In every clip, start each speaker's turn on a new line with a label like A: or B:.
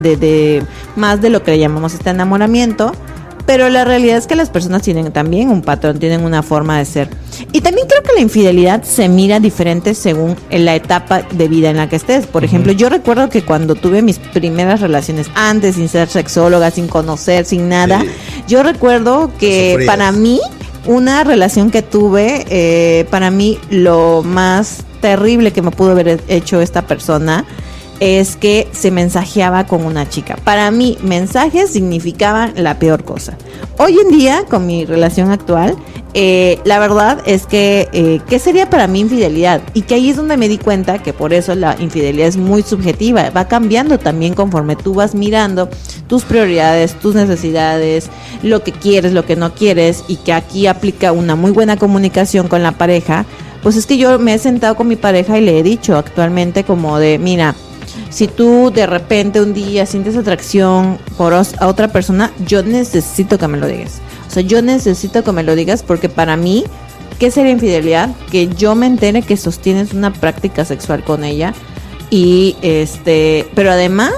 A: de más de lo que le llamamos enamoramiento, pero la realidad es que las personas tienen también un patrón, tienen una forma de ser. Y también creo que la infidelidad se mira diferente según la etapa de vida en la que estés. Por ejemplo, yo recuerdo que cuando tuve mis primeras relaciones, antes, sin ser sexóloga, sin conocer, sin nada, yo recuerdo que para mí, una relación que tuve, para mí lo más terrible que me pudo haber hecho esta persona es que se mensajeaba con una chica. Para mí, mensajes significaban la peor cosa. Hoy en día, con mi relación actual, la verdad es que, ¿qué sería para mí infidelidad? Y que ahí es donde me di cuenta que por eso la infidelidad es muy subjetiva. Va cambiando también conforme tú vas mirando tus prioridades, tus necesidades, lo que quieres, lo que no quieres, y que aquí aplica una muy buena comunicación con la pareja. Pues es que yo me he sentado con mi pareja y le he dicho actualmente como de, mira, si tú de repente un día sientes atracción por a otra persona, yo necesito que me lo digas. O sea, yo necesito que me lo digas porque para mí, ¿qué sería infidelidad? Que yo me entere que sostienes una práctica sexual con ella y pero además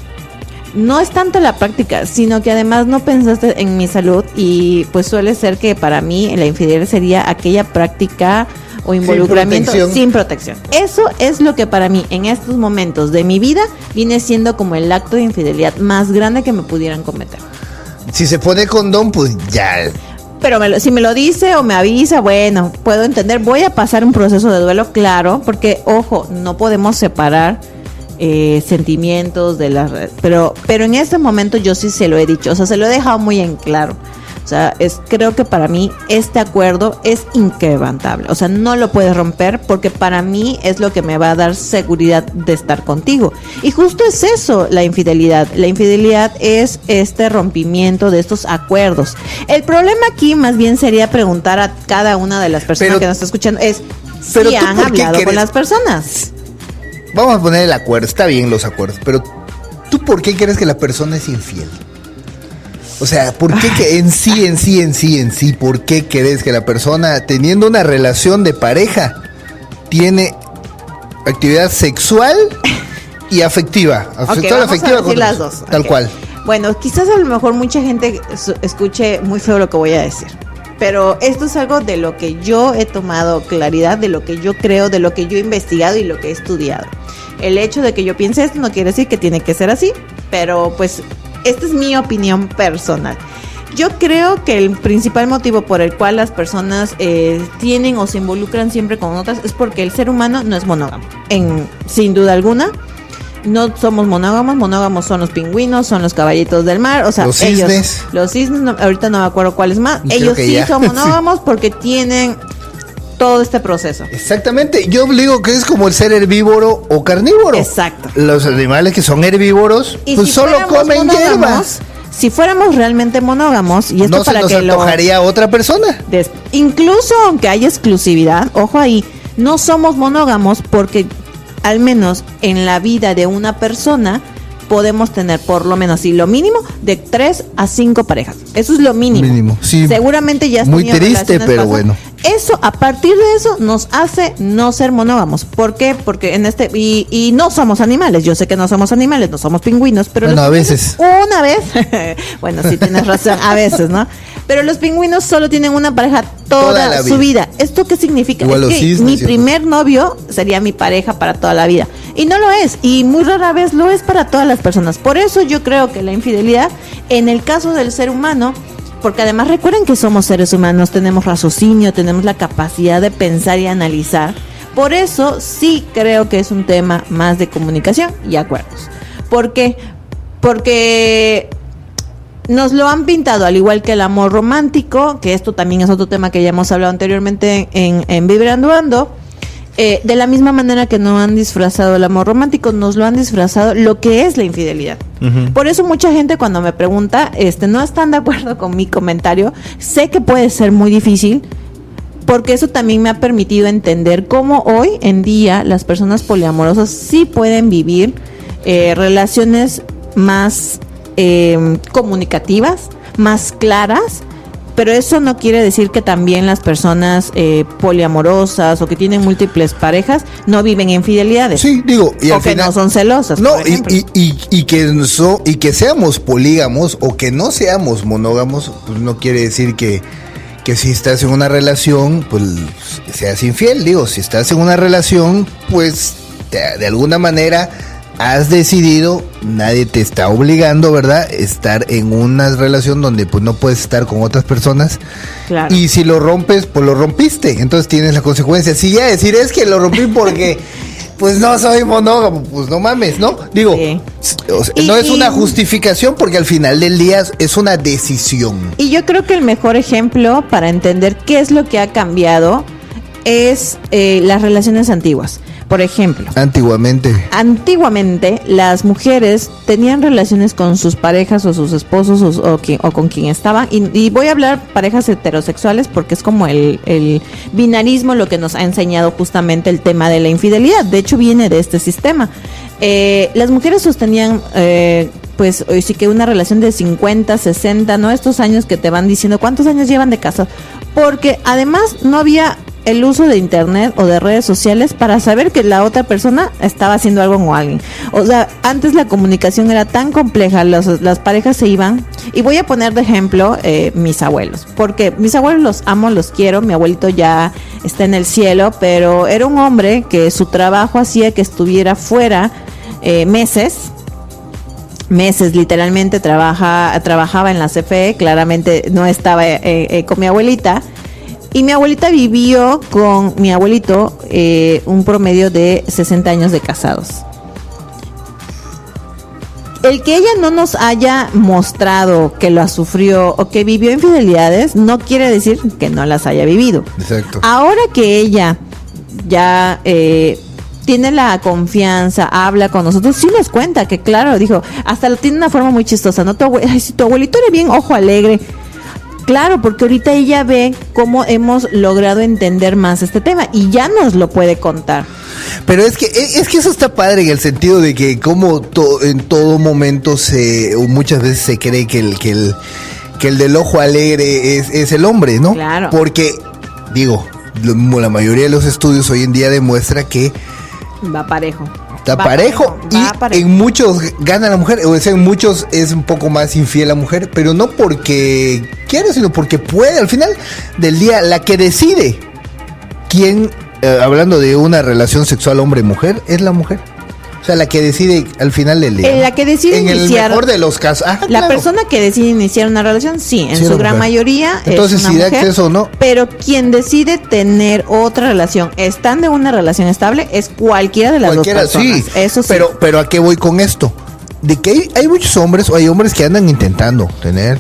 A: no es tanto la práctica, sino que además no pensaste en mi salud y pues suele ser que para mí la infidelidad sería aquella práctica o involucramiento sin protección. Eso es lo que para mí en estos momentos de mi vida viene siendo como el acto de infidelidad más grande que me pudieran cometer.
B: Si se pone condón, pues ya.
A: Pero si me lo dice o me avisa, bueno, puedo entender. Voy a pasar un proceso de duelo, claro, porque, ojo, no podemos separar sentimientos de las redes. Pero en este momento yo sí se lo he dicho, o sea, se lo he dejado muy en claro. O sea, creo que para mí este acuerdo es inquebrantable. O sea, no lo puedes romper porque para mí es lo que me va a dar seguridad de estar contigo. Y justo es eso, la infidelidad. La infidelidad es este rompimiento de estos acuerdos. El problema aquí más bien sería preguntar a cada una de las personas que nos está escuchando si han hablado con las personas.
B: Vamos a poner el acuerdo, está bien los acuerdos, pero ¿tú por qué crees que la persona es infiel? O sea, ¿por qué que en sí, por qué crees que la persona teniendo una relación de pareja tiene actividad sexual y afectiva?
A: Okay, vamos afectiva a decir las dos.
B: Tal cual.
A: Bueno, quizás a lo mejor mucha gente escuche muy feo lo que voy a decir, pero esto es algo de lo que yo he tomado claridad, de lo que yo creo, de lo que yo he investigado y lo que he estudiado. El hecho de que yo piense esto no quiere decir que tiene que ser así, pero pues esta es mi opinión personal. Yo creo que el principal motivo por el cual las personas tienen o se involucran siempre con otras es porque el ser humano no es monógamo. Sin duda alguna, no somos monógamos. Monógamos son los pingüinos, son los caballitos del mar, o sea, los cisnes. Los cisnes, no, ahorita no me acuerdo cuáles más. Ellos sí son monógamos porque tienen todo este proceso.
B: Exactamente, yo digo que es como el ser herbívoro o carnívoro.
A: Exacto.
B: Los animales que son herbívoros, y pues si solo comen hierbas.
A: Si fuéramos realmente monógamos, y esto no para que
B: se nos antojaría a otra persona.
A: Incluso aunque haya exclusividad, ojo ahí, no somos monógamos porque al menos en la vida de una persona podemos tener por lo menos, y lo mínimo, de 3 a 5 parejas. Eso es lo mínimo. Sí. Seguramente ya has
B: muy triste, pero bueno.
A: Eso, a partir de eso, nos hace no ser monógamos. ¿Por qué? Porque y no somos animales. Yo sé que no somos animales, no somos pingüinos, pero
B: bueno, a veces.
A: Una vez. Bueno, sí tienes razón, a veces, ¿no? Pero los pingüinos solo tienen una pareja toda su vida. ¿Esto qué significa?
B: Igual
A: es que
B: cisnes,
A: mi primer novio sería mi pareja para toda la vida. Y no lo es. Y muy rara vez lo es para todas las personas. Por eso yo creo que la infidelidad, en el caso del ser humano, porque además recuerden que somos seres humanos, tenemos raciocinio, tenemos la capacidad de pensar y analizar. Por eso sí creo que es un tema más de comunicación y acuerdos. ¿Por qué? Porque nos lo han pintado al igual que el amor romántico, que esto también es otro tema que ya hemos hablado anteriormente en Vibrando Ando. De la misma manera que no han disfrazado el amor romántico, nos lo han disfrazado lo que es la infidelidad. Uh-huh. Por eso mucha gente cuando me pregunta, no están de acuerdo con mi comentario. Sé que puede ser muy difícil, porque eso también me ha permitido entender cómo hoy en día las personas poliamorosas sí pueden vivir relaciones más comunicativas, más claras, pero eso no quiere decir que también las personas poliamorosas o que tienen múltiples parejas no viven infidelidades.
B: Sí, digo, y
A: o que no son celosas.
B: No, y que seamos polígamos o que no seamos monógamos, pues no quiere decir que si estás en una relación, pues seas infiel. Digo, si estás en una relación, pues de alguna manera has decidido, nadie te está obligando, ¿verdad? Estar en una relación donde pues no puedes estar con otras personas.
A: Claro.
B: Y si lo rompes, pues lo rompiste. Entonces tienes la consecuencia. Si ya decir es que lo rompí porque pues no soy monógamo, pues no mames, ¿no? Digo, sí. O sea, no es una justificación porque al final del día es una decisión.
A: Y yo creo que el mejor ejemplo para entender qué es lo que ha cambiado es las relaciones antiguas. Por ejemplo,
B: antiguamente
A: las mujeres tenían relaciones con sus parejas o sus esposos o con quien estaban, y voy a hablar parejas heterosexuales porque es como el binarismo lo que nos ha enseñado justamente el tema de la infidelidad. De hecho viene de este sistema. Las mujeres sostenían pues hoy sí que una relación de 50, 60, ¿no? Estos años que te van diciendo cuántos años llevan de casa, porque además no había el uso de internet o de redes sociales para saber que la otra persona estaba haciendo algo con alguien. O sea, antes la comunicación era tan compleja, las parejas se iban, y voy a poner de ejemplo mis abuelos, porque mis abuelos los amo, los quiero. Mi abuelito ya está en el cielo, pero era un hombre que su trabajo hacía que estuviera fuera meses, literalmente trabajaba en la CFE, claramente no estaba con mi abuelita. Y mi abuelita vivió con mi abuelito un promedio de 60 años de casados. El que ella no nos haya mostrado que lo sufrió o que vivió infidelidades no quiere decir que no las haya vivido.
B: Exacto.
A: Ahora que ella ya tiene la confianza, habla con nosotros, sí nos cuenta que claro, dijo, hasta lo tiene una forma muy chistosa, ¿no? Si tu abuelito era bien ojo alegre. Claro, porque ahorita ella ve cómo hemos logrado entender más este tema y ya nos lo puede contar.
B: Pero es que eso está padre en el sentido de que como en todo momento o muchas veces se cree que el del ojo alegre es el hombre, ¿no?
A: Claro.
B: Porque, digo, la mayoría de los estudios hoy en día demuestra que
A: va parejo.
B: Está parejo. En muchos gana la mujer, o sea, en muchos es un poco más infiel la mujer, pero no porque quiere, sino porque puede. Al final del día, la que decide quién, hablando de una relación sexual hombre-mujer, es la mujer. O sea, la que decide al final del día.
A: La que decide
B: en
A: iniciar.
B: En el mejor de los casos.
A: La persona que decide iniciar una relación, sí, en su gran mayoría.
B: Entonces,
A: es una
B: si da acceso o no.
A: Pero quien decide tener otra relación, estando en una relación estable, es cualquiera de las dos personas.
B: Sí. Eso sí. Pero ¿a qué voy con esto? De que hay muchos hombres, o hay hombres que andan intentando tener,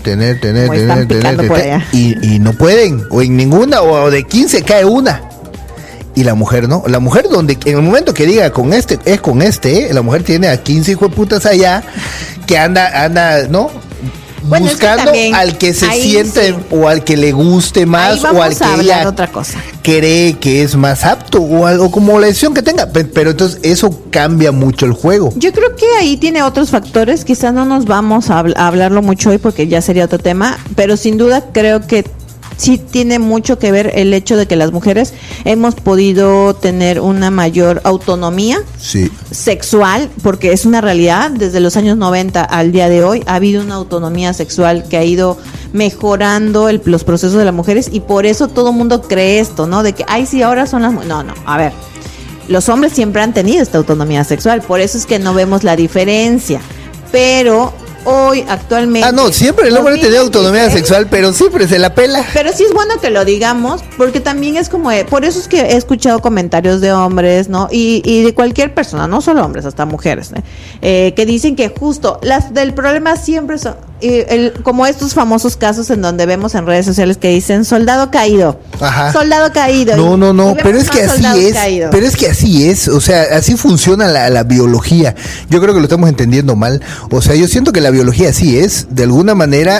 B: y no pueden, o en ninguna, o de 15 cae una. Y la mujer no, la mujer donde en el momento que diga con este, es con este, la mujer tiene a 15 hijos de putas allá que anda, ¿no? Bueno, buscando al que se siente sí. O al que le guste más o al que ella
A: otra cosa.
B: Cree que es más apto o algo como la decisión que tenga, pero entonces eso cambia mucho el juego.
A: Yo creo que ahí tiene otros factores, quizás no nos vamos a hablarlo mucho hoy porque ya sería otro tema, pero sin duda creo que sí tiene mucho que ver el hecho de que las mujeres hemos podido tener una mayor autonomía sexual, porque es una realidad. Desde los años 90 al día de hoy ha habido una autonomía sexual que ha ido mejorando los procesos de las mujeres, y por eso todo mundo cree esto, ¿no? De que, ay, sí, ahora son las mujeres. No, a ver, los hombres siempre han tenido esta autonomía sexual, por eso es que no vemos la diferencia, pero hoy, actualmente...
B: no, siempre el hombre tiene autonomía sexual, pero siempre se la pela.
A: Pero sí es bueno que lo digamos, porque también es como... por eso es que he escuchado comentarios de hombres, ¿no? Y de cualquier persona, no solo hombres, hasta mujeres, que dicen que justo del problema siempre son... como estos famosos casos en donde vemos en redes sociales que dicen soldado caído. Ajá. Soldado caído.
B: No, pero es que así es. Caído. Pero es que así es, o sea, así funciona la biología. Yo creo que lo estamos entendiendo mal. O sea, yo siento que la biología así es, de alguna manera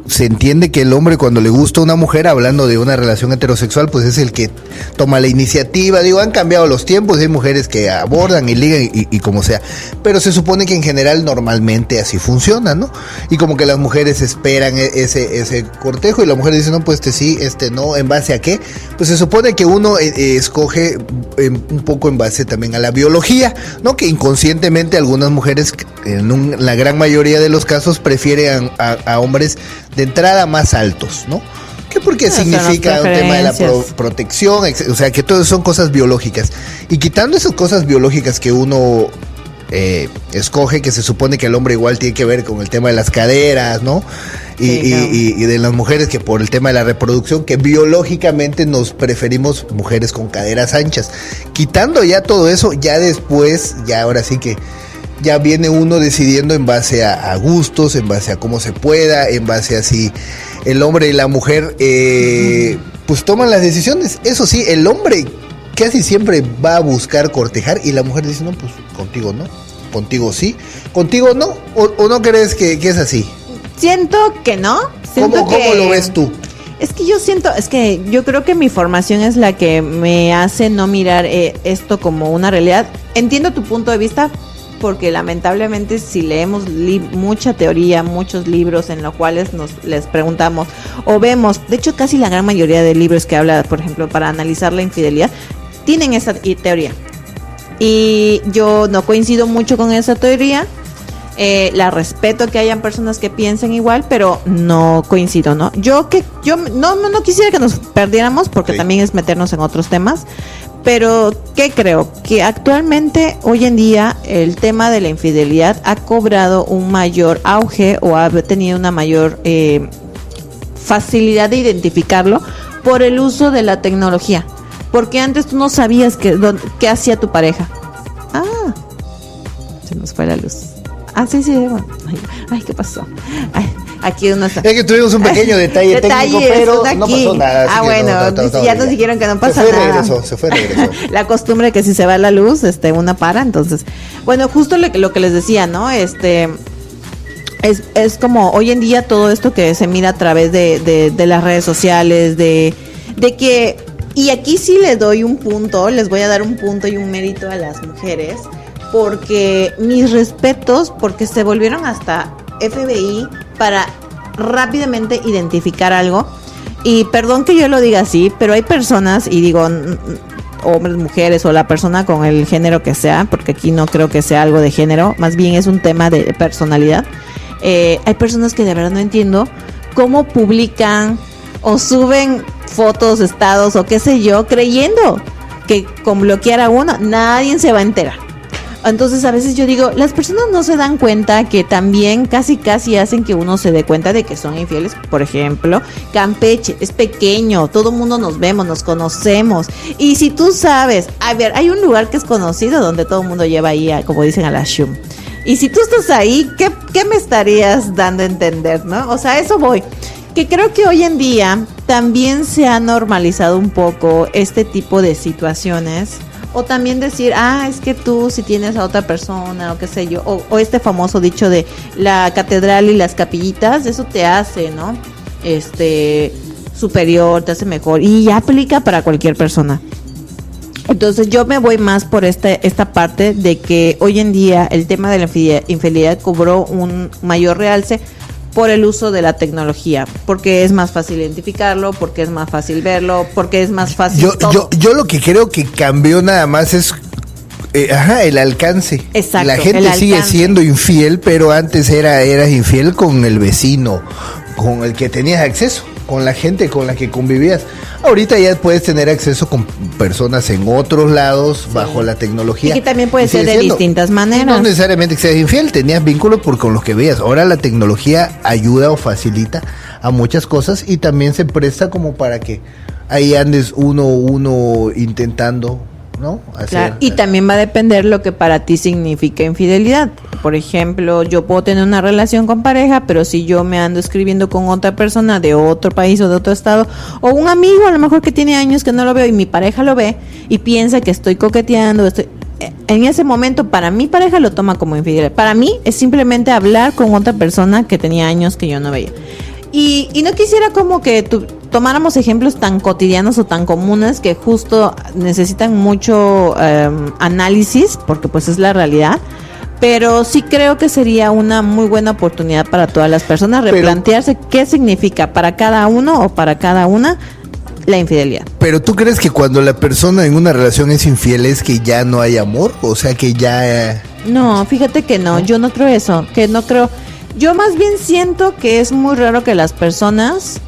B: se entiende que el hombre cuando le gusta a una mujer, hablando de una relación heterosexual, pues es el que toma la iniciativa. Digo, han cambiado los tiempos, hay mujeres que abordan y ligan y como sea, pero se supone que en general normalmente así funciona, ¿no? Y como que las mujeres esperan ese cortejo y la mujer dice, no, pues sí, no, ¿en base a qué? Pues se supone que uno escoge un poco en base también a la biología, ¿no? Que inconscientemente algunas mujeres, en la gran mayoría de los casos, prefieren a hombres de entrada más altos, ¿no? Que porque significa un tema de la protección, o sea, que todo son cosas biológicas. Y quitando esas cosas biológicas que uno escoge, que se supone que el hombre igual tiene que ver con el tema de las caderas, ¿no? Y de las mujeres, que por el tema de la reproducción, que biológicamente nos preferimos mujeres con caderas anchas. Quitando ya todo eso, ya después, ya ahora sí que ya viene uno decidiendo en base a gustos, en base a cómo se pueda, en base a si el hombre y la mujer pues toman las decisiones. Eso sí, el hombre casi siempre va a buscar cortejar y la mujer dice, no, pues contigo no, contigo sí, contigo no, o no crees que es así.
A: Siento que no.
B: ¿Cómo lo ves tú?
A: Es que yo creo que mi formación es la que me hace no mirar esto como una realidad. Entiendo tu punto de vista, porque lamentablemente si leemos mucha teoría, muchos libros en los cuales les preguntamos o vemos, de hecho casi la gran mayoría de libros que habla, por ejemplo, para analizar la infidelidad, tienen esa teoría. Y yo no coincido mucho con esa teoría. La respeto que hayan personas que piensen igual, pero no coincido, ¿no? Yo no quisiera que nos perdiéramos, porque también es meternos en otros temas. Pero, ¿qué creo? Que actualmente, hoy en día, el tema de la infidelidad ha cobrado un mayor auge o ha tenido una mayor facilidad de identificarlo por el uso de la tecnología. Porque antes tú no sabías qué hacía tu pareja. Ah, se nos fue la luz. Ah, sí, bueno. Ay, ¿qué pasó? Ay, aquí unos...
B: Es que tuvimos un pequeño detalle técnico, pero no pasó nada.
A: Bueno, ya nos dijeron que no pasa nada. Se fue, regresó. La costumbre que si se va la luz, una para, entonces... Bueno, justo lo que les decía, ¿no? Es como hoy en día todo esto que se mira a través de las redes sociales, de que... Y aquí sí les doy un punto, les voy a dar un punto y un mérito a las mujeres, porque mis respetos, porque se volvieron hasta FBI para rápidamente identificar algo. Y perdón que yo lo diga así, pero hay personas, y digo hombres, mujeres o la persona con el género que sea, porque aquí no creo que sea algo de género, más bien es un tema de personalidad. Hay personas que de verdad no entiendo cómo publican o suben fotos, estados o qué sé yo, creyendo que con bloquear a uno nadie se va a enterar. Entonces a veces yo digo, las personas no se dan cuenta que también casi hacen que uno se dé cuenta de que son infieles. Por ejemplo, Campeche es pequeño, todo el mundo nos vemos, nos conocemos. Y si tú sabes, a ver, hay un lugar que es conocido donde todo el mundo lleva ahí, como dicen, a la shum. Y si tú estás ahí, ¿qué me estarías dando a entender, no? O sea, a eso voy. Que creo que hoy en día también se ha normalizado un poco este tipo de situaciones. O también decir, es que tú si tienes a otra persona o qué sé yo, o este famoso dicho de la catedral y las capillitas, eso te hace, ¿no? Superior, te hace mejor, y ya aplica para cualquier persona. Entonces yo me voy más por esta parte de que hoy en día el tema de la infidelidad cobró un mayor realce por el uso de la tecnología, porque es más fácil identificarlo, porque es más fácil verlo, porque es más fácil
B: yo lo que creo que cambió nada más es el alcance.
A: Exacto.
B: La gente sigue siendo infiel, pero antes eras infiel con el vecino, con el que tenías acceso, con la gente con la que convivías. Ahorita ya puedes tener acceso con personas en otros lados, bajo la tecnología.
A: Y que también puede ser de distintas maneras.
B: No necesariamente que seas infiel, tenías vínculos con los que veías. Ahora la tecnología ayuda o facilita a muchas cosas y también se presta como para que ahí andes uno intentando, ¿no?
A: Claro, y también va a depender lo que para ti significa infidelidad. Por ejemplo, yo puedo tener una relación con pareja, pero si yo me ando escribiendo con otra persona de otro país o de otro estado, o un amigo a lo mejor que tiene años que no lo veo y mi pareja lo ve y piensa que estoy coqueteando, en ese momento para mi pareja lo toma como infidelidad. Para mí es simplemente hablar con otra persona que tenía años que yo no veía. Y no quisiera como que tomáramos ejemplos tan cotidianos o tan comunes que justo necesitan mucho análisis, porque pues es la realidad. Pero sí creo que sería una muy buena oportunidad para todas las personas replantearse qué significa para cada uno o para cada una la infidelidad.
B: Pero ¿tú crees que cuando la persona en una relación es infiel es que ya no hay amor? O sea, que ya...
A: No, fíjate que no, yo no creo eso, que no creo... Yo más bien siento que es muy raro que las personas...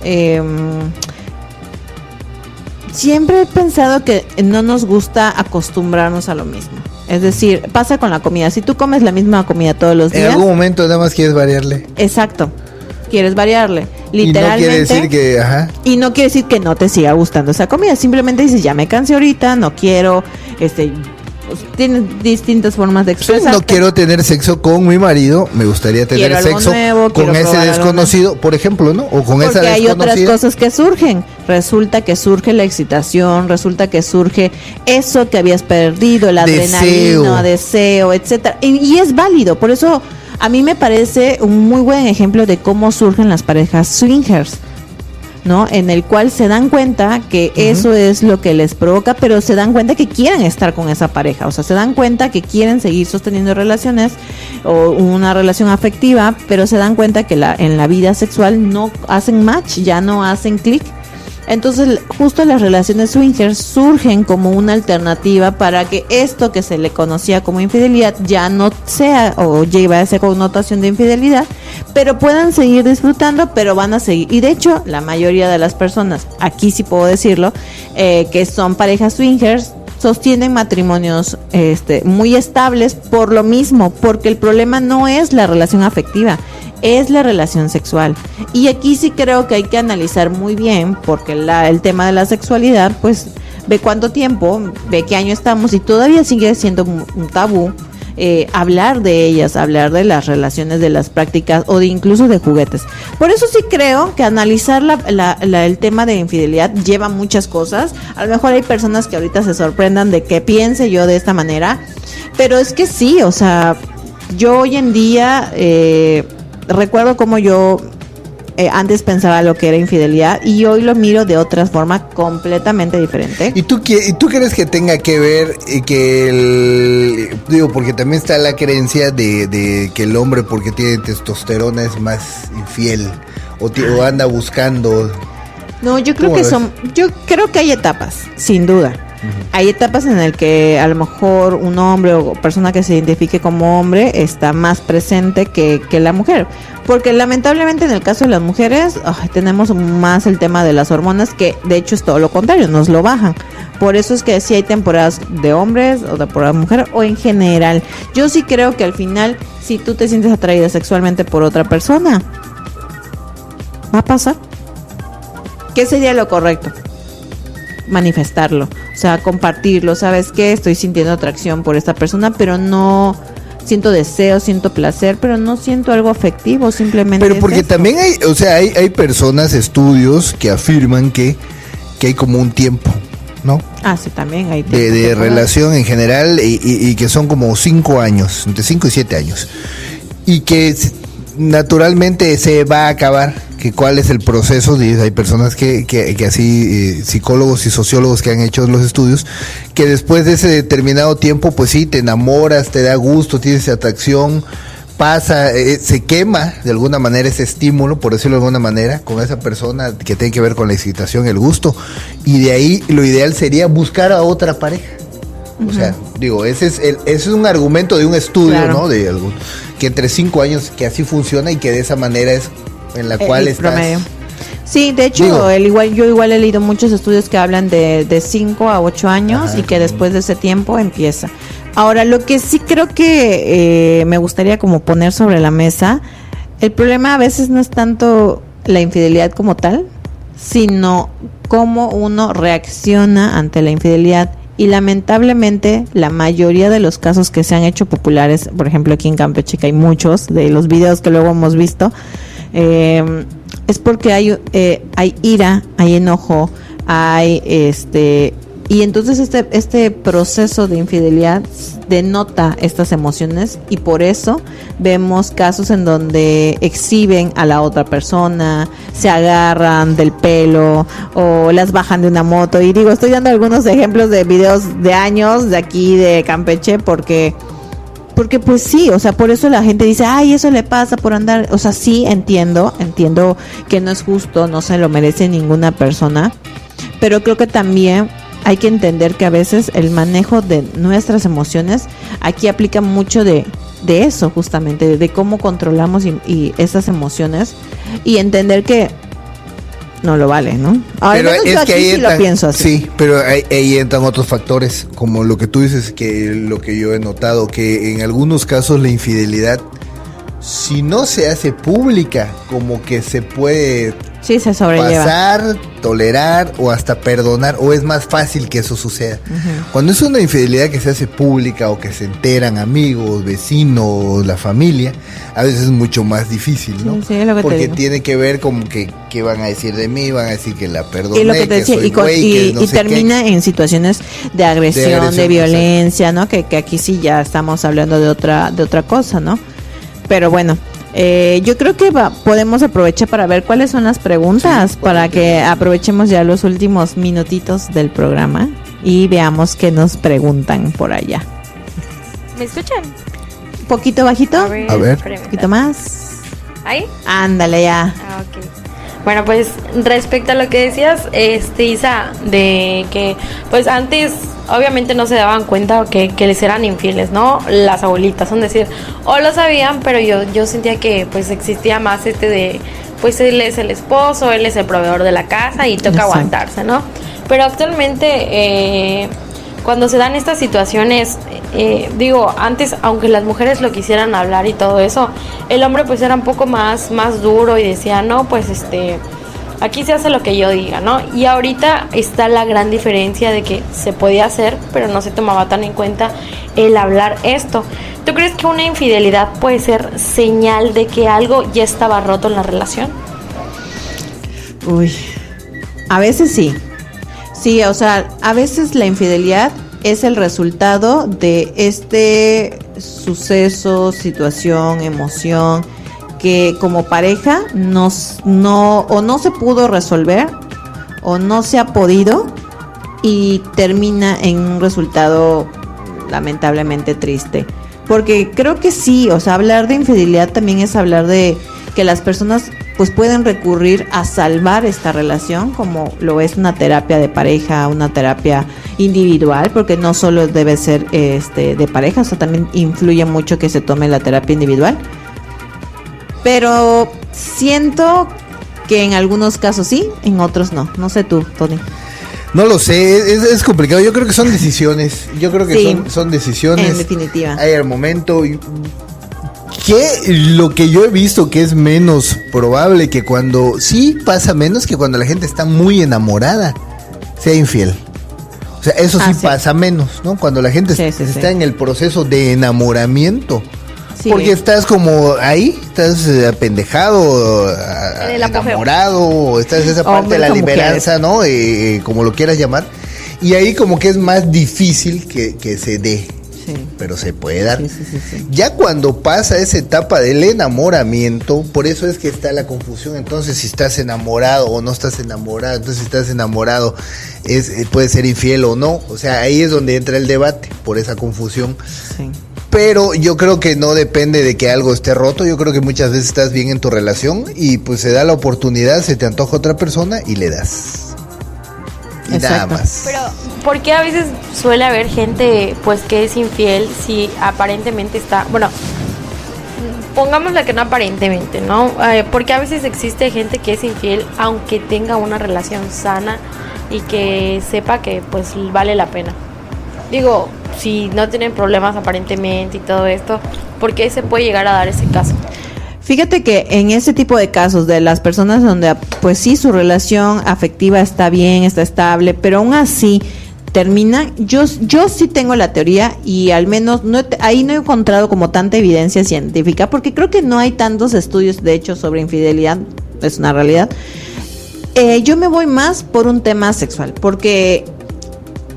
A: siempre he pensado que no nos gusta acostumbrarnos a lo mismo. Es decir, pasa con la comida. Si tú comes la misma comida todos los días...
B: En algún momento nada más quieres variarle.
A: Exacto. Quieres variarle. Literalmente.
B: Y no quiere decir que... Ajá.
A: Y no quiere decir que no te siga gustando esa comida. Simplemente dices, ya me cansé ahorita, no quiero... Tienes distintas formas de expresar.
B: No quiero tener sexo con mi marido, me gustaría tener sexo con ese desconocido, por ejemplo, ¿no? O con esa desconocida. Porque hay otras cosas
A: que surgen. Resulta que surge la excitación, resulta que surge eso que habías perdido, el adrenalina, deseo, etcétera. Y es válido, por eso a mí me parece un muy buen ejemplo de cómo surgen las parejas swingers, ¿no? En el cual se dan cuenta que eso es lo que les provoca, pero se dan cuenta que quieren estar con esa pareja, o sea, se dan cuenta que quieren seguir sosteniendo relaciones o una relación afectiva, pero se dan cuenta que en la vida sexual no hacen match, ya no hacen clic. Entonces, justo las relaciones swingers surgen como una alternativa para que esto que se le conocía como infidelidad ya no sea o lleve a esa connotación de infidelidad, pero puedan seguir disfrutando, pero van a seguir. Y de hecho, la mayoría de las personas, aquí sí puedo decirlo, que son parejas swingers, sostienen matrimonios muy estables por lo mismo, porque el problema no es la relación afectiva, es la relación sexual. Y aquí sí creo que hay que analizar muy bien, porque el tema de la sexualidad, pues ve cuánto tiempo, ve qué año estamos y todavía sigue siendo un tabú hablar de ellas, hablar de las relaciones, de las prácticas o de incluso de juguetes. Por eso sí creo que analizar el tema de infidelidad lleva muchas cosas. A lo mejor hay personas que ahorita se sorprendan de que piense yo de esta manera, pero es que sí, o sea, yo hoy en día recuerdo cómo yo antes pensaba lo que era infidelidad y hoy lo miro de otra forma completamente diferente.
B: ¿Y tú crees que tenga que ver digo, porque también está la creencia de que el hombre porque tiene testosterona es más infiel o anda buscando?
A: No, yo creo que hay etapas, sin duda. Hay etapas en las que a lo mejor un hombre o persona que se identifique como hombre está más presente que la mujer, porque lamentablemente en el caso de las mujeres tenemos más el tema de las hormonas, que de hecho es todo lo contrario, nos lo bajan. Por eso es que sí hay temporadas de hombres o temporadas de mujeres o en general. Yo sí creo que al final, si tú te sientes atraída sexualmente por otra persona, va a pasar. ¿Qué sería lo correcto? Manifestarlo, o sea, compartirlo. ¿Sabes qué? Estoy sintiendo atracción por esta persona, pero no siento deseo, siento placer, pero no siento algo afectivo, simplemente.
B: Pero porque también hay personas, estudios que afirman que hay como un tiempo, ¿no?
A: Ah, sí, también hay tiempo
B: de relación en general y que son como 5 años, entre 5 y 7 años. Y que naturalmente se va a acabar. Que cuál es el proceso. Hay personas que así, psicólogos y sociólogos que han hecho los estudios, que después de ese determinado tiempo, pues sí, te enamoras, te da gusto, tienes atracción, pasa, se quema de alguna manera ese estímulo, por decirlo de alguna manera, con esa persona que tiene que ver con la excitación, el gusto, y de ahí lo ideal sería buscar a otra pareja. O sea, digo, ese es un argumento de un estudio, claro, ¿no? De algún, que entre 5 años que así funciona y que de esa manera es en la cual estás. Promedio.
A: Sí, de hecho, yo igual he leído muchos estudios que hablan de 5 a 8 años y que después de ese tiempo empieza. Ahora, lo que sí creo que me gustaría como poner sobre la mesa, el problema a veces no es tanto la infidelidad como tal, sino cómo uno reacciona ante la infidelidad. Y lamentablemente la mayoría de los casos que se han hecho populares, por ejemplo aquí en Campeche, que hay muchos de los videos que luego hemos visto, es porque hay ira, hay enojo, hay Y entonces este proceso de infidelidad denota estas emociones y por eso vemos casos en donde exhiben a la otra persona, se agarran del pelo o las bajan de una moto. Y digo, estoy dando algunos ejemplos de videos de años de aquí de Campeche porque pues sí, o sea, por eso la gente dice, ay, eso le pasa por andar, o sea, sí, entiendo que no es justo, no se lo merece ninguna persona, pero creo que también hay que entender que a veces el manejo de nuestras emociones aquí aplica mucho de eso justamente, de cómo controlamos y esas emociones y entender que no lo vale, ¿no?
B: Pero es que ahí
A: sí
B: entran,
A: lo pienso así.
B: Sí, pero ahí entran otros factores, como lo que tú dices, que lo que yo he notado, que en algunos casos la infidelidad, si no se hace pública, como que se puede
A: se sobrelleva,
B: pasar, tolerar o hasta perdonar, o es más fácil que eso suceda. Cuando es una infidelidad que se hace pública o que se enteran amigos, vecinos, la familia, a veces es mucho más difícil, ¿no?
A: Sí, es lo que
B: porque
A: te
B: tiene que ver como que qué van a decir de mí, van a decir que la perdoné,
A: y lo que te decía,
B: soy güey, que no
A: y
B: sé
A: termina en situaciones de agresión, de violencia, ¿no? Que aquí sí ya estamos hablando de otra cosa, ¿no? Pero bueno, yo creo que podemos aprovechar para ver cuáles son las preguntas, para que aprovechemos ya los últimos minutitos del programa y veamos qué nos preguntan por allá.
C: ¿Me escuchan?
A: ¿Un poquito bajito?
B: A ver.
A: Un poquito más.
C: ¿Ahí?
A: Ándale ya.
C: Ah, ok. Bueno, pues respecto a lo que decías, Isa, de que pues antes obviamente no se daban cuenta que les eran infieles, ¿no? Las abuelitas, son decir, o lo sabían, pero yo sentía que pues existía más de, pues él es el esposo, él es el proveedor de la casa y toca
A: Exacto.
C: aguantarse, ¿no? Pero actualmente cuando se dan estas situaciones, digo, antes, aunque las mujeres lo quisieran hablar y todo eso, el hombre pues era un poco más duro y decía, no, pues aquí se hace lo que yo diga, ¿no? Y ahorita está la gran diferencia de que se podía hacer, pero no se tomaba tan en cuenta el hablar esto. ¿Tú crees que una infidelidad puede ser señal de que algo ya estaba roto en la relación?
A: Uy, a veces sí. Sí, o sea, a veces la infidelidad es el resultado de este suceso, situación, emoción que como pareja no se pudo resolver o no se ha podido y termina en un resultado lamentablemente triste. Porque creo que sí, o sea, hablar de infidelidad también es hablar de que las personas pues pueden recurrir a salvar esta relación, como lo es una terapia de pareja, una terapia individual, porque no solo debe ser de pareja, o sea, también influye mucho que se tome la terapia individual. Pero siento que en algunos casos sí, en otros no. No sé tú, Tony.
B: No lo sé, es complicado. Yo creo que son decisiones. Yo creo que
A: sí,
B: son decisiones.
A: En definitiva.
B: Hay al momento. Que lo que yo he visto que es menos probable que cuando. Sí pasa menos que cuando la gente está muy enamorada sea infiel. O sea, eso sí pasa menos, ¿no? Cuando la gente está en el proceso de enamoramiento. Sí. Porque estás como ahí, estás apendejado, enamorado, estás en esa parte de la liberanza, ¿no? Como lo quieras llamar. Y ahí como que es más difícil que se dé. Sí. Pero se puede dar. Sí. Ya cuando pasa esa etapa del enamoramiento, por eso es que está la confusión. Entonces, si estás enamorado o no estás enamorado, entonces si estás enamorado, puede ser infiel o no. O sea, ahí es donde entra el debate, por esa confusión. Sí. Pero yo creo que no depende de que algo esté roto. Yo creo que muchas veces estás bien en tu relación y pues se da la oportunidad, se te antoja otra persona y le das. Y nada más.
C: Pero, ¿por qué a veces suele haber gente pues que es infiel si aparentemente está... Bueno, pongámosla que no aparentemente, ¿no? Porque a veces existe gente que es infiel aunque tenga una relación sana y que sepa que pues vale la pena. Digo, si no tienen problemas aparentemente y todo esto, ¿por qué se puede llegar a dar ese caso?
A: Fíjate que en ese tipo de casos de las personas donde pues sí su relación afectiva está bien, está estable, pero aún así termina, yo sí tengo la teoría y al menos ahí no he encontrado como tanta evidencia científica, porque creo que no hay tantos estudios de hecho sobre infidelidad, es una realidad. Yo me voy más por un tema sexual, porque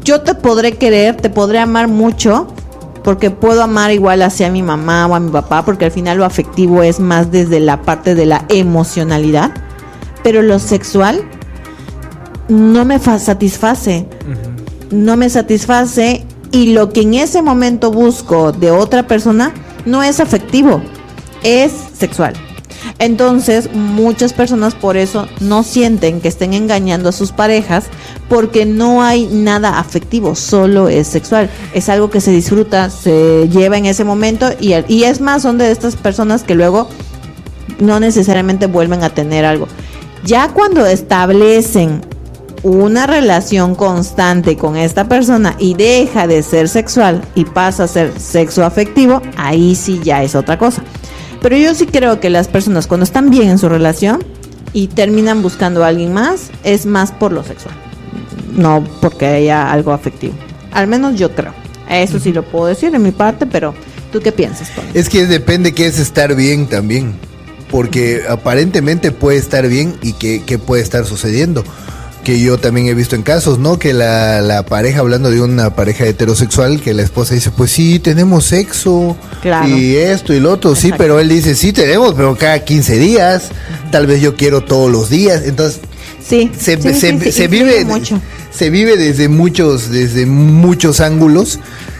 A: yo te podré querer, te podré amar mucho, porque puedo amar igual hacia mi mamá o a mi papá, porque al final lo afectivo es más desde la parte de la emocionalidad, pero lo sexual no me satisface. No me satisface, y lo que en ese momento busco de otra persona no es afectivo, es sexual. Entonces, muchas personas por eso no sienten que estén engañando a sus parejas, porque no hay nada afectivo, solo es sexual. Es algo que se disfruta, se lleva en ese momento, y es más, son de estas personas que luego no necesariamente vuelven a tener algo. Ya cuando establecen una relación constante con esta persona y deja de ser sexual y pasa a ser sexo afectivo, ahí sí ya es otra cosa. Pero yo sí creo que las personas, cuando están bien en su relación y terminan buscando a alguien más, es más por lo sexual, no porque haya algo afectivo. Al menos yo creo. Eso sí lo puedo decir de mi parte, pero ¿tú qué piensas, Tony?
B: Es que depende qué es estar bien también, porque aparentemente puede estar bien y qué puede estar sucediendo. Que yo también he visto en casos, ¿no? Que la pareja, hablando de una pareja heterosexual, que la esposa dice, pues sí, tenemos sexo, claro, y esto y lo otro. Exacto. Sí, pero él dice, sí tenemos, pero cada 15 días, tal vez yo quiero todos los días. Entonces, sí, se vive mucho. Se vive desde muchos ángulos.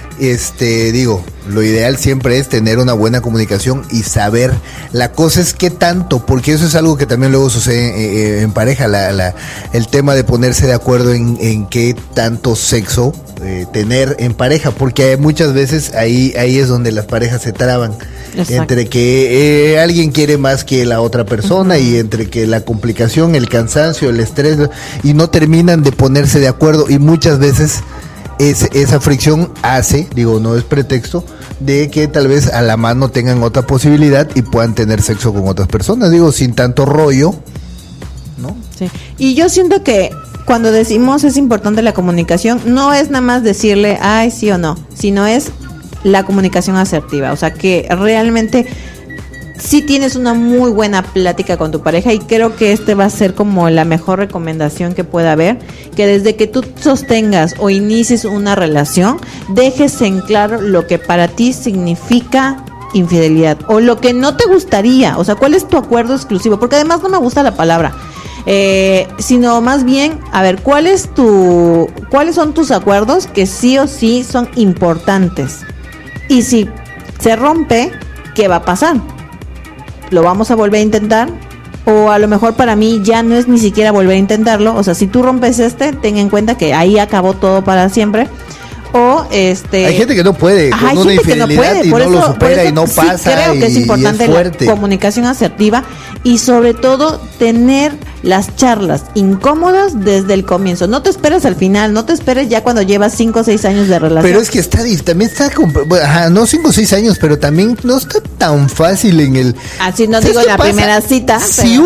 B: Digo, lo ideal siempre es tener una buena comunicación y saber. La cosa es qué tanto, porque eso es algo que también luego sucede en pareja, el tema de ponerse de acuerdo en qué tanto sexo tener en pareja, porque muchas veces ahí es donde las parejas se traban. Exacto. Entre que alguien quiere más que la otra persona, y entre que la complicación, el cansancio, el estrés, y no terminan de ponerse de acuerdo, y muchas veces esa fricción hace, digo, no es pretexto, de que tal vez a la mano tengan otra posibilidad y puedan tener sexo con otras personas, digo, sin tanto rollo, ¿no? Sí.
A: Y yo siento que cuando decimos es importante la comunicación, no es nada más decirle, ay, sí o no, sino es la comunicación asertiva, o sea, que realmente sí tienes una muy buena plática con tu pareja, y creo que va a ser como la mejor recomendación que pueda haber, que desde que tú sostengas o inicies una relación, dejes en claro lo que para ti significa infidelidad, o lo que no te gustaría, o sea, cuál es tu acuerdo exclusivo, porque además no me gusta la palabra, sino más bien, a ver, ¿cuáles son tus acuerdos que sí o sí son importantes? Y si se rompe, ¿qué va a pasar? ¿Lo vamos a volver a intentar? O a lo mejor para mí ya no es ni siquiera volver a intentarlo. O sea, si tú rompes ten en cuenta que ahí acabó todo para siempre. O
B: hay gente que no puede con una infidelidad y no lo supera y no pasa.
A: Sí, creo que es importante la comunicación asertiva, y sobre todo tener las charlas incómodas desde el comienzo. No te esperes al final, no te esperes ya cuando llevas 5 o 6 años de relación.
B: Pero es que también está no 5 o 6 años, pero también no está tan fácil en el...
A: Así no digo en la primera cita.
B: Si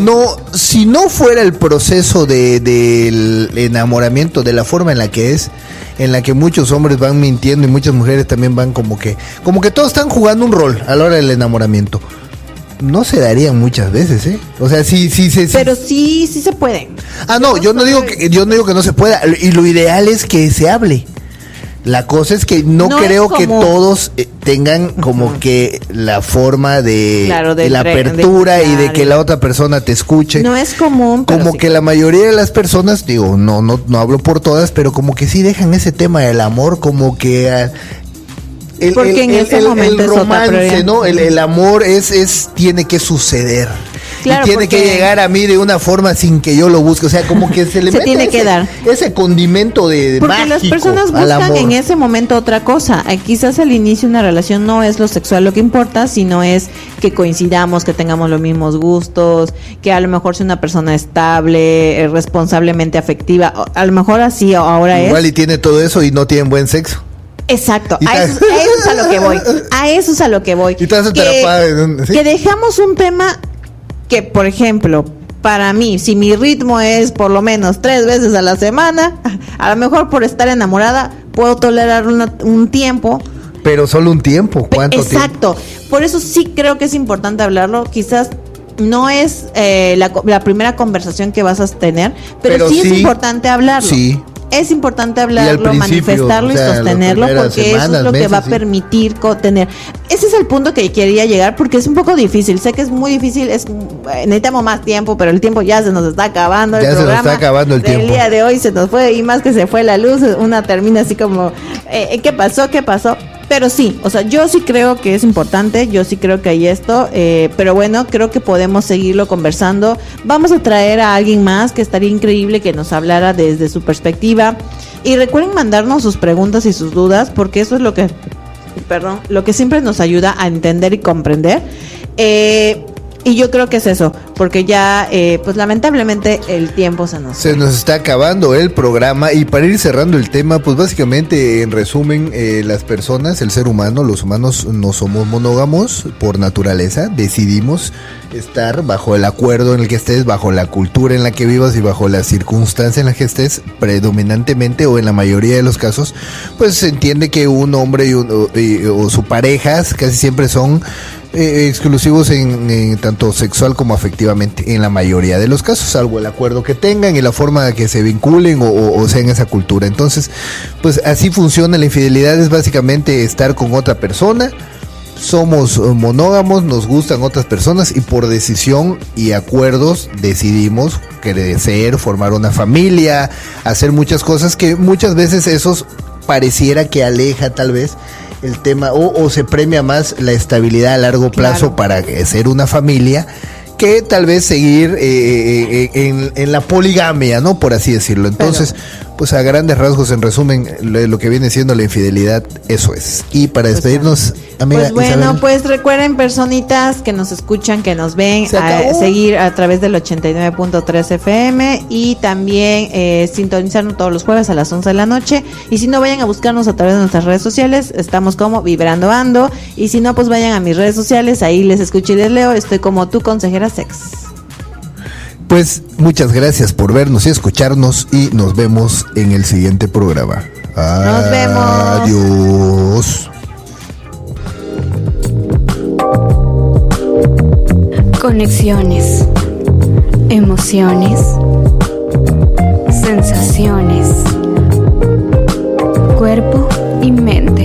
B: no fuera el proceso del enamoramiento, de la forma en la que es, en la que muchos hombres van mintiendo y muchas mujeres también van como que todos están jugando un rol a la hora del enamoramiento, no se darían muchas veces, ¿eh? O sea, sí.
A: Pero sí se puede.
B: No, yo no digo que no se pueda, y lo ideal es que se hable. La cosa es que no creo que todos tengan como que la forma de la apertura y de que la otra persona te escuche.
A: No es común, pero
B: como sí, que la mayoría de las personas, digo, no hablo por todas, pero como que sí dejan ese tema del amor, como que
A: porque en ese momento
B: el romance, ¿no? El amor tiene que suceder. Claro, y tiene que llegar a mí de una forma sin que yo lo busque, o sea, como que se le mete
A: tiene que dar
B: ese condimento de
A: porque
B: mágico
A: las personas buscan en ese momento otra cosa. Quizás al inicio de una relación no es lo sexual lo que importa, sino es que coincidamos, que tengamos los mismos gustos, que a lo mejor sea una persona estable, responsablemente afectiva, a lo mejor así ahora
B: igual y tiene todo eso y no tienen buen sexo.
A: Exacto, a eso es a lo que voy.
B: Y te hace atrapada, ¿sí?
A: Que dejamos un tema que, por ejemplo, para mí, si mi ritmo es por lo menos 3 veces a la semana, a lo mejor por estar enamorada puedo tolerar un tiempo.
B: Pero solo un tiempo, ¿cuánto tiempo?
A: Exacto, por eso sí creo que es importante hablarlo. Quizás no es la primera conversación que vas a tener, pero sí es importante hablarlo.
B: Sí.
A: es importante
B: Y al
A: hablarlo,
B: principio,
A: manifestarlo
B: o sea,
A: y sostenerlo,
B: las
A: porque
B: primeras
A: eso es lo que
B: semanas,
A: va a
B: meses, sí.
A: permitir tener. Ese es el punto que quería llegar, porque es un poco difícil. Sé que es muy difícil, necesitamos más tiempo, pero el tiempo ya se nos está acabando.
B: Ya
A: el
B: se nos
A: programa
B: está acabando el
A: del
B: tiempo.
A: día de hoy se nos fue, y más que se fue la luz, una termina así como, ¿qué pasó? ¿Qué pasó? Pero sí, o sea, yo sí creo que es importante, yo sí creo que hay esto, pero bueno, creo que podemos seguirlo conversando. Vamos a traer a alguien más que estaría increíble que nos hablara desde su perspectiva. Y recuerden mandarnos sus preguntas y sus dudas, porque eso es lo que siempre nos ayuda a entender y comprender. Y yo creo que es eso, porque ya, pues lamentablemente el tiempo se nos
B: está acabando el programa, y para ir cerrando el tema, pues básicamente, en resumen, las personas, el ser humano, los humanos no somos monógamos por naturaleza, decidimos estar bajo el acuerdo en el que estés, bajo la cultura en la que vivas y bajo la circunstancia en la que estés, predominantemente o en la mayoría de los casos, pues se entiende que un hombre o su pareja casi siempre son exclusivos en tanto sexual como afectivamente, en la mayoría de los casos, salvo el acuerdo que tengan y la forma de que se vinculen o sea en esa cultura. Entonces, pues así funciona la infidelidad, es básicamente estar con otra persona. Somos monógamos, nos gustan otras personas y por decisión y acuerdos decidimos crecer, formar una familia, hacer muchas cosas que muchas veces esos pareciera que aleja tal vez el tema o se premia más la estabilidad a largo plazo, claro, para ser una familia, que tal vez seguir en la poligamia, ¿no? Por así decirlo. Entonces, pues a grandes rasgos, en resumen, lo que viene siendo la infidelidad, eso es. Y para despedirnos, amiga
A: pues bueno,
B: Isabel,
A: pues recuerden, personitas que nos escuchan, que nos ven, seguir a través del 89.3 FM y también sintonizarnos todos los jueves a las 11 de la noche. Y si no, vayan a buscarnos a través de nuestras redes sociales, estamos como Vibrando Ando. Y si no, pues vayan a mis redes sociales, ahí les escucho y les leo. Estoy como tu consejera sex.
B: Pues muchas gracias por vernos y escucharnos, y nos vemos en el siguiente programa.
A: Nos vemos.
B: Adiós.
D: Conexiones, emociones, sensaciones, cuerpo y mente.